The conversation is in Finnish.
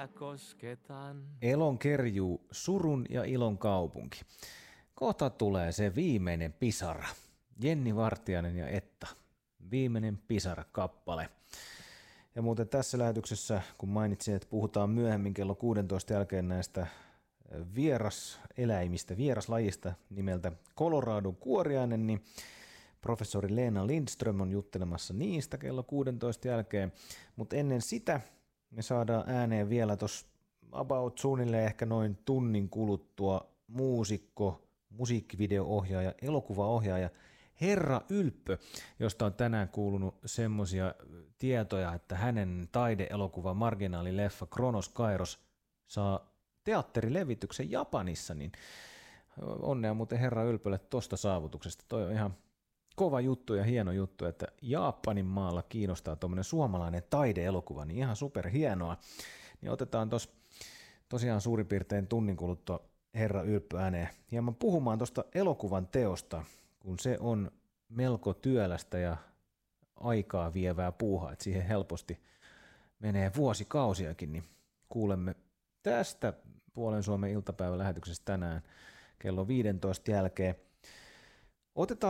vielä kosketan. Elon kerjuu surun ja ilon kaupunki. Kohta tulee se viimeinen pisara. Jenni Vartiainen ja Etta. Viimeinen pisara-kappale. Ja muuten tässä lähetyksessä, kun mainitsin, että puhutaan myöhemmin kello 16 jälkeen näistä vieraseläimistä, vieraslajista nimeltä Coloradon kuoriainen, niin professori Leena Lindström on juttelemassa niistä kello 16 jälkeen. Mutta ennen sitä me saadaan ääneen vielä tuossa about suunnilleen ehkä noin tunnin kuluttua muusikko, musiikkivideo-ohjaaja, elokuvaohjaaja Herra Ylppö, josta on tänään kuulunut semmoisia tietoja, että hänen taideelokuva marginaalileffa Kronos Kairos saa teatterilevityksen Japanissa, niin onnea muuten Herra Ylpölle tosta saavutuksesta. Toi on ihan kova juttu ja hieno juttu, että Japanin maalla kiinnostaa tuommoinen suomalainen taideelokuva, niin ihan superhienoa. Niin otetaan tosiaan suurin piirtein tunnin kuluttua Herra Ylppö ääneen hieman puhumaan tuosta elokuvan teosta, kun se on melko työlästä ja aikaa vievää puuhaa, että siihen helposti menee vuosikausiakin, niin kuulemme tästä Puolen Suomen iltapäivälähetyksestä tänään kello 15 jälkeen. Otetaan